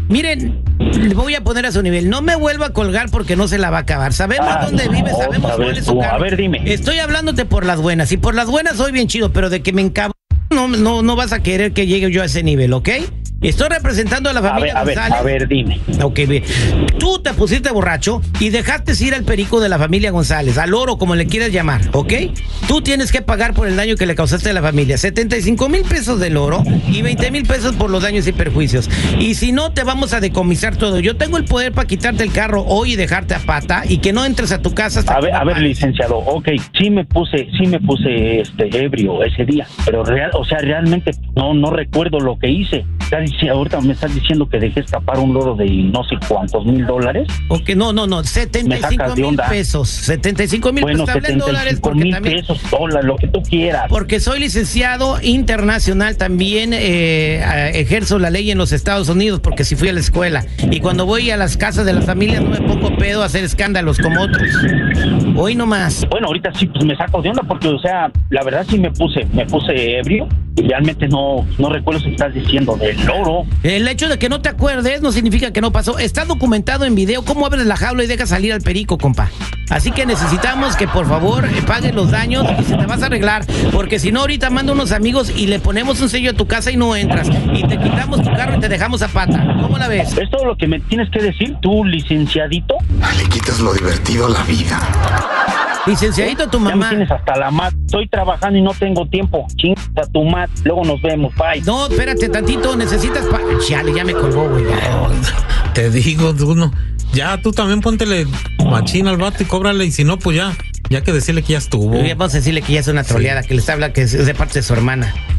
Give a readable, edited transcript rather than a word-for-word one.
Miren, le voy a poner a su nivel. No me vuelva a colgar porque no se la va a acabar. Sabemos dónde vive, sabemos cuál es su carro. A ver, dime. Estoy hablándote por las buenas. Y por las buenas soy bien chido, pero de que me encabro, no vas a querer que llegue yo a ese nivel, ¿ok? Estoy representando a la familia González. A ver, dime. Ok, bien. Tú te pusiste borracho y dejaste ir al perico de la familia González, al loro, como le quieras llamar, ¿ok? Tú tienes que pagar por el daño que le causaste a la familia. 75,000 pesos del oro y 20,000 pesos por los daños y perjuicios. Y si no, te vamos a decomisar todo. Yo tengo el poder para quitarte el carro hoy y dejarte a pata y que no entres a tu casa hasta A ver, licenciado, ok, sí me puse ebrio ese día, pero realmente no recuerdo lo que hice. Ahorita me estás diciendo que dejé escapar un loro de no sé cuántos $1,000. Ok, no, 75,000 pesos. 75,000 pesos. Bueno, 75,000 pesos, dólares, lo que tú quieras. Porque soy licenciado internacional, también ejerzo la ley en los Estados Unidos, porque si fui a la escuela. Y cuando voy a las casas de las familias no me pongo pedo a hacer escándalos como otros. Hoy nomás. Bueno, ahorita sí, pues me saco de onda porque, la verdad sí me puse ebrio. Realmente no recuerdo si estás diciendo del loro. El hecho de que no te acuerdes no significa que no pasó. Está documentado en video cómo abres la jaula y dejas salir al perico, compa. Así que necesitamos que por favor pagues los daños y se te vas a arreglar, porque si no ahorita mando unos amigos y le ponemos un sello a tu casa y no entras y te quitamos tu carro y te dejamos a pata. ¿Cómo la ves? ¿Es todo lo que me tienes que decir tú, licenciadito? Le quitas lo divertido a la vida. Licenciadito, tu mamá. Ya me tienes hasta la mat. Estoy trabajando y no tengo tiempo. Chinga tu mat. Luego nos vemos. Bye. No, espérate tantito. Necesitas Chale, ya me colgó, güey. Te digo, uno. Ya, tú también póntele machina al vato y cóbrale. Y si no, pues ya que decirle que ya estuvo. Vamos a decirle que ya es una troleada, que les habla que es de parte de su hermana.